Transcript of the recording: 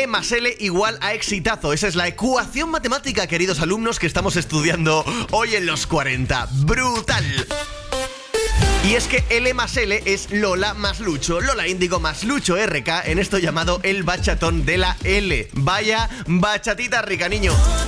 L más L igual a exitazo. Esa es la ecuación matemática, queridos alumnos, que estamos estudiando hoy en los 40. ¡Brutal! Y es que L más L es Lola más Lucho, Lola Índigo más Lucho RK, en esto llamado el bachatón de la L. Vaya bachatita rica, niño.